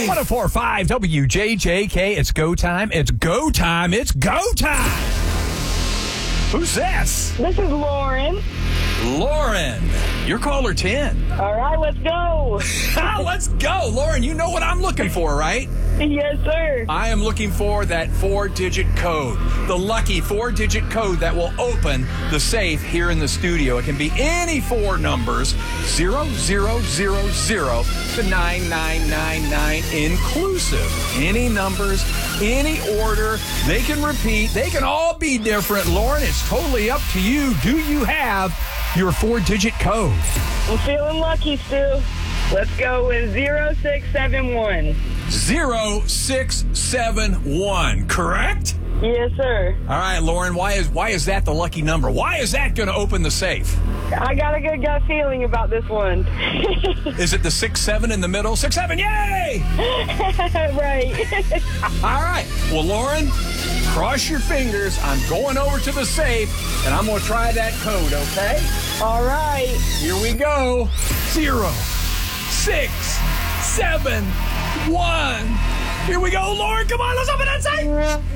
1045 WJJK. It's go time. It's go time. It's go time. Who's this? This is Lauren. Lauren. You're caller 10. All right, let's go. Let's go. Lauren, you know what I'm looking for, right? Yes, sir. I am looking for that 4-digit code, the lucky 4-digit code that will open the safe here in the studio. It can be any 4 numbers, 0000 to 9999 inclusive. Any numbers, any order, they can repeat. They can all be different. Lauren, it's totally up to you. Do you have your 4-digit code? I'm feeling lucky, Stu. Let's go with 0671. 0671, correct? Yes, sir. All right, Lauren, why is that the lucky number? Why is that going to open the safe? I got a good gut feeling about this one. Is it the 67 in the middle? 67, yay! Right. All right. Well, Lauren, cross your fingers. I'm going over to the safe, and I'm going to try that code, okay? All right. Here we go. 0671. Here we go, Lauren. Come on, let's open that safe.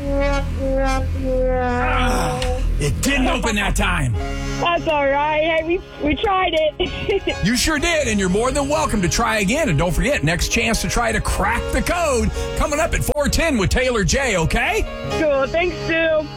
It didn't open that time. That's all right. Hey, we tried it. You sure did, and you're more than welcome to try again. And don't forget, next chance to try to crack the code coming up at 4:10 with Taylor J, okay? Cool. Thanks, Stu.